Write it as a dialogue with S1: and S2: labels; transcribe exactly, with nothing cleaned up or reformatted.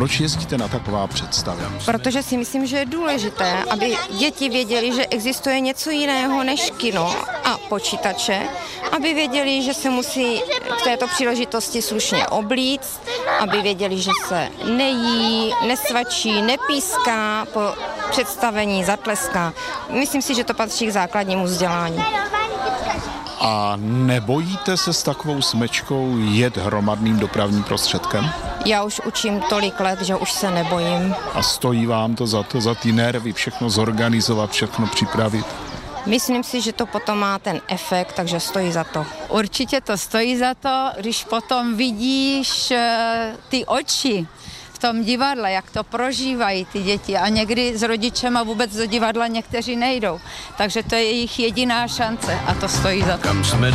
S1: Proč jezdíte na taková představy?
S2: Protože si myslím, že je důležité, aby děti věděli, že existuje něco jiného než kino a počítače, aby věděli, že se musí k této příležitosti slušně oblíct, aby věděli, že se nejí, nesvačí, nepíská po představení, zatleská. Myslím si, že to patří k základnímu vzdělání.
S1: A nebojíte se s takovou smečkou jet hromadným dopravním prostředkem?
S2: Já už učím tolik let, že už se nebojím.
S1: A stojí vám to za to, za ty nervy, všechno zorganizovat, všechno připravit?
S2: Myslím si, že to potom má ten efekt, takže stojí za to.
S3: Určitě to stojí za to, když potom vidíš ty oči v tom divadle, jak to prožívají ty děti a někdy s rodičema vůbec do divadla někteří nejdou. Takže to je jejich jediná šance a to stojí za to.